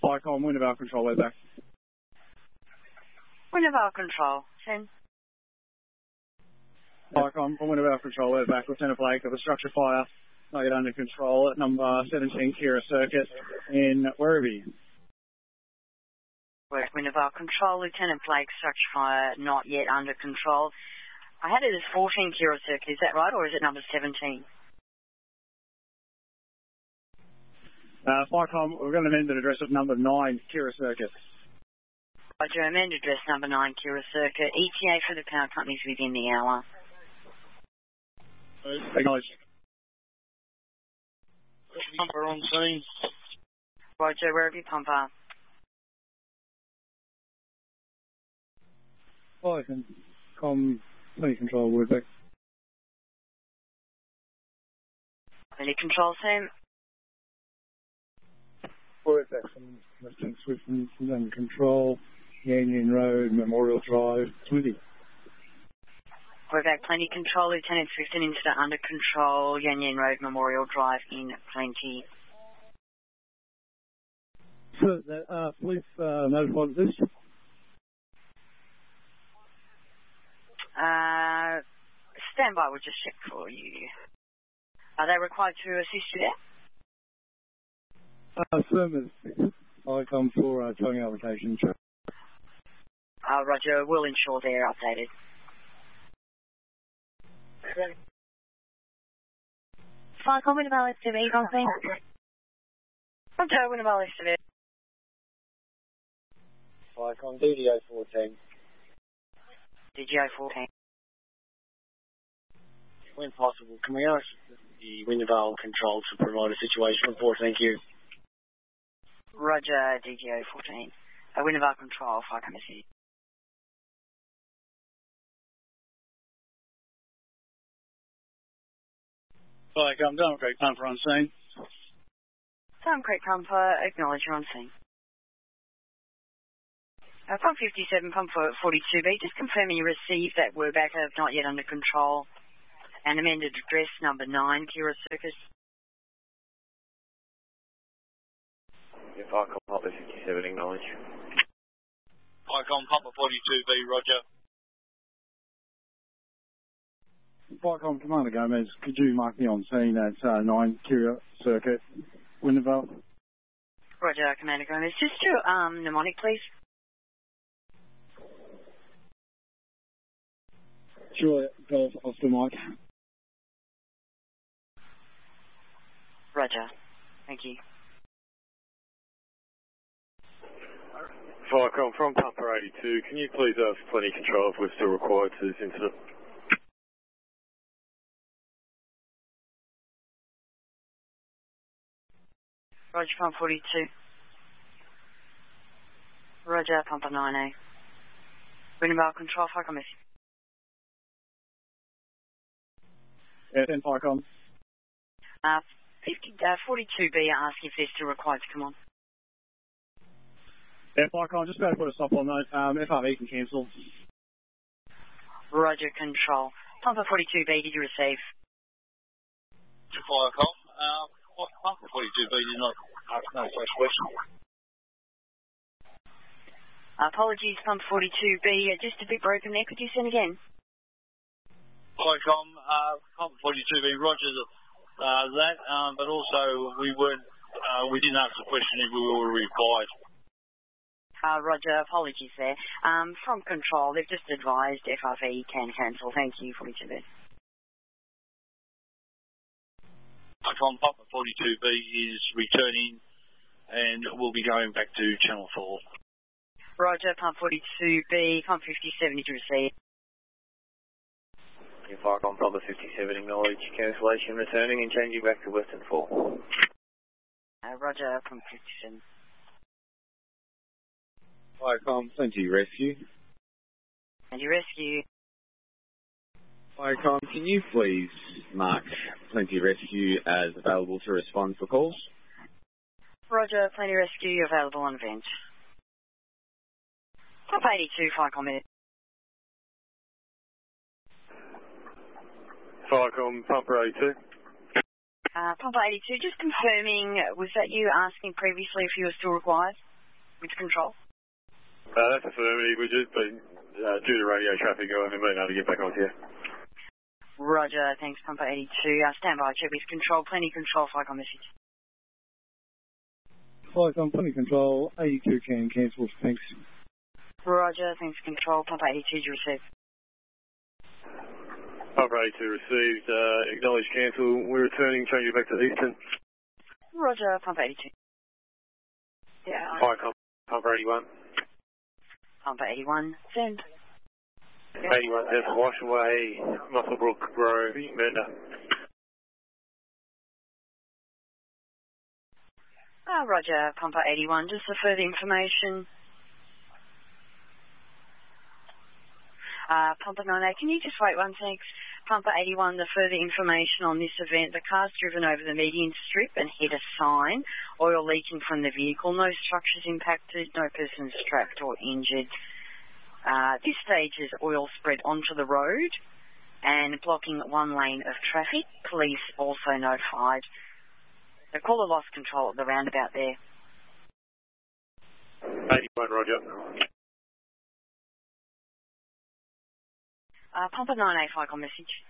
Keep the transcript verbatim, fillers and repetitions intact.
Firecom, window valve control, we're back. Window valve control, ten. Firecom, window valve control, we're back. Lieutenant Blake of a structure fire, not yet under control at number seventeen Kira Circuit in Werribee. Work window valve control, Lieutenant Blake, structure fire, not yet under control. I had it as fourteen Kira Circuit, is that right, or is it number seventeen? Uh, Firecom, we're going to amend the address of number nine Kira Circuit. Roger, amend address number nine Kira Circuit. E T A for the power companies within the hour. Acknowledged. Pumper on scene. Roger, wherever you pumper. Firecom, plenty control, we're back. Plenty control, Sam. Word back from Western Swiftman, under control, Union Road, Memorial Drive, Swizzy. We're back, plenty control, Lieutenant Swifton into under control, Union Road, Memorial Drive in plenty. So, uh, police uh, notified of this? Uh, stand by, we'll just check for you. Are they required to assist you there? Uh, Firm is, I come for uh, towing application. Uh, Roger, we'll ensure they're updated. Firecom, window valve S T V, crossing. Roger, window valve S T V. Firecom, D D O fourteen. D G O fourteen. When possible, can we ask the window valve control to provide a situation report? Thank you. Roger, D G O fourteen. A window valve control, Firecom S T V. Firecom, Donald Creek Pumper on scene. Tom Creek Pumper, acknowledge you're on scene. Uh, pump fifty-seven, pump forty-two B, just confirming you received that word back of not yet under control. And amended address number nine, Kira Circus. Yeah, Firecom, Pumper fifty-seven, acknowledge. Firecom, Pumper forty-two B, roger. Firecom, Commander Gomez, could you mark me on scene at uh, nine Kira Circuit, window valve? Roger, Commander Gomez. Just your um, mnemonic, please. Sure, golf off the mic. Roger. Thank you. Firecom, from Pumper eighty-two, can you please ask plenty control if we're still required to this incident? Roger, pump forty-two. Roger, pumper nine A. Window valve control, Firecom S. Yeah, ten Firecom. Uh, fifty, uh, forty-two B asking if they're still required to come on. Yeah, Firecom, just about to put a stop on that. Um, F R V can cancel. Roger, control. Pumper forty-two B, did you receive? Firecom, uh, Pumper forty-two B did not ask no such question. Apologies, pump forty-two B, uh, just a bit broken there. Could you send again? Firecom, uh, Pumper forty-two B, roger uh, that, um, but also we weren't, uh, we didn't ask the question if we were required. Uh, Roger, apologies there. Um, from control, they've just advised F R V can cancel. Thank you, forty-two B. Firecom, Pumper forty-two B is returning and we'll be going back to Channel four. Roger, pump forty-two B, pump fifty-seven, did you receive? Yeah, Firecom, Pumper fifty-seven, acknowledge cancellation, returning and changing back to Western four. Uh, Roger, pump fifty-seven. Firecom, Plenty Rescue. Plenty Rescue. Firecom, can you please mark Plenty Rescue as available to respond for calls? Roger, Plenty Rescue available on event. Pump eighty-two, Firecom minute. Firecom, Pumper eighty-two. Uh, Pump eighty-two, just confirming, was that you asking previously if you were still required? With control. Uh, that's affirmative. We've just been, uh, due to radio traffic, I haven't been able to get back on here. Roger, thanks, Pumper eighty-two. Uh, stand by, check with control. Plenty control, Flycom message. Flycom, plenty control. eighty-two can cancel, thanks. Roger, thanks, control. Pumper eighty-two, you receive. Pumper eighty-two received, uh, acknowledge cancel. We're returning, changing back to Eastern. Roger, Pumper eighty-two. Yeah. Hi, Pumper eighty-one. Pumper eighty-one, send. eighty-one, that's Washaway, Musselbrook, Grove, Mernda. Uh, Roger, Pumper eighty-one, just for further information. Uh, Pumper ninety-eight, can you just wait one thanks? Pumper eighty-one, the further information on this event, the car's driven over the median strip and hit a sign, oil leaking from the vehicle, no structures impacted, no persons trapped or injured. Uh, this stage is oil spread onto the road and blocking one lane of traffic. Police also notified. The caller lost control at the roundabout there. eighty-one, Roger. Uh, Pumper nine eight, Flycom message.